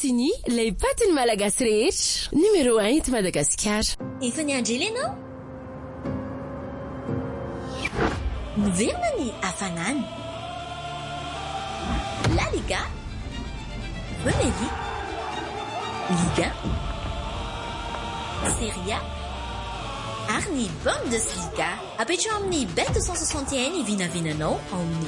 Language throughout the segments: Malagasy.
fini les patins malagasy rehetra. Numéro 1 eto Madagasikara. Efa niandry ianao? Miverina ny hafanana. La Liga, Premier League, Liga, Serie A, ary ny Bundesliga. Apetrao amin'ny Bet261 i vinavinanao amin'ny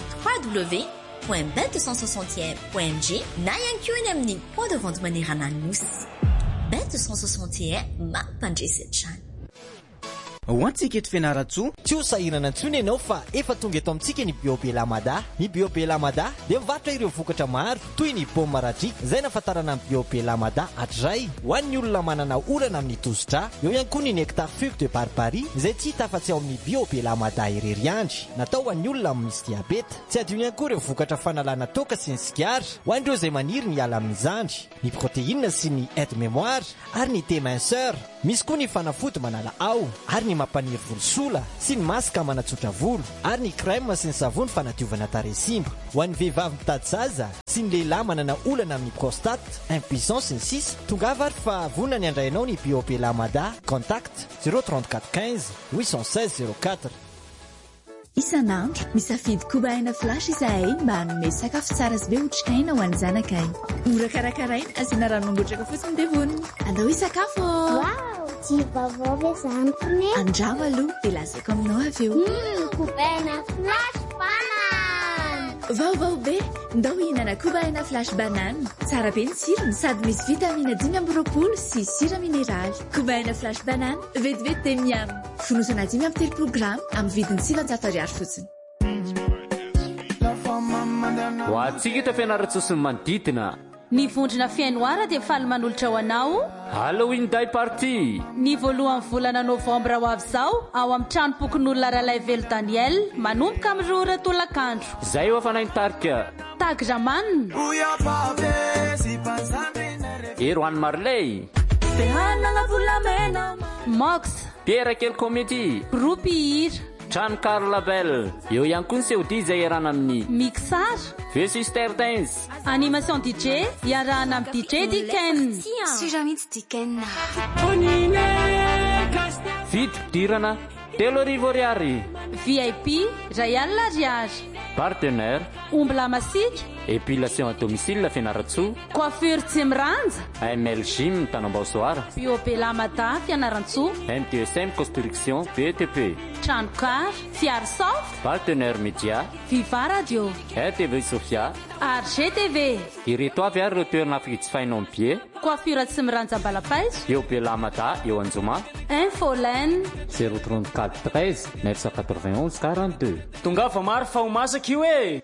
www.bet261.mg na ihany koa eny amin'ny point de vente manerana nosy. Bet261 mampandresetrany. Ho antsika eto Fianaratsoa, tsy ho sahirana intsony ianao fa efa tonga eto amintsika ny Bio Belamada. Ny Bio Belamada dia mivarotra ireo vokatra maro toy ny paoma radrika izay nafatarana amin'ny Bio Belamada hatray ho an'ny olona manana olana amin'ny tosidra. Eo ihany koa ny nectar fugue de barbarie izay tsy hita afa-tsy ao amin'ny Bio Belamada irery andry, natao ho an'ny olona misy diabeta. Tsy adino ihany koa ireo vokatra fanalana toaka sy ny sigara ho an'ireo izay maniry ny ala amin'ny zandry, ny protéine sy ny aide mémoire ary ny thé minceur. Misy koa ny fanafody manala ao ary ny mampaniry volosola sy ny masaka manatsotra volo ary ny crème sy ny savony fanadiovana taresimba. Ho an'ny vehivavy mitady zaza sy ny lehilahy manana olana amin'ny prostate, impuissance sy ny sisa, tongava ary fa vonona ny andrainao ny Bio Belamada. Contact 034 15 816 04. Isanandro misafidy kobaina flash izahay mba hanome sakafo tsara sy be otrikaina ho an'ny zanakay. Mora karakaraina asiana ranongotraka fotsiny dia vonona. Andao hisakafo. Wow, tsy vaovao izany. Andramo aloha dia lazaiko aminao avy eo. Kobaina flash banane. Vaovao be, ndao hihinana kobaina flash banane. Tsara be ny tsirony sady misy vitamina 5 sy sira mineraly. Kobaina flash banane, vetivety dia miam. Fonosana 5 grama amin'ny vidiny 700 fotsiny. Ho antsika eto Fianaratsoa sy ny manodidina. Ny vondrona fiainoara dia faly manolotra ho anao. Halloween Day Party. Ny voalohan'ny volana Novambra ho avy izao ao amin'ny trano pokon'olona Ralay Velo Daniel manomboka amin'ny roa tolakandro. Izay ho afanainy tarika. Tagraman. Eroan Marley. Mox. Pierre Quel Comédie. Groupe Hira. Trano Carl Label. Eo ihany koa ny seodi izay iarahana amin'ny Mixar. Sister Dance. Animation DJ iarahana amin'ny DJ Diken. Siramitsy Diken. Fidirana Telorivo Ariary. VIP Royal Lariage. Partenaire Ombla Masika. Épilation à domicile Fianaratsoa. Coiffure Tsimranza. ML Gym Tanambasoara. Bio Belamada Fianaratsoa. MTSM Construction BTP. Tranokar Fiarsoft. Partenaire média Viva Radio. RTV Sofia. RGTV. Ireto avy ary ireo toerana fijifainao amin'ny pied. Coiffure Tsimranza Balapaiso. Eo Belamada eo Anjoma. Infolen 034 13 991 42. Tonga fa maro fa ho masaka io e.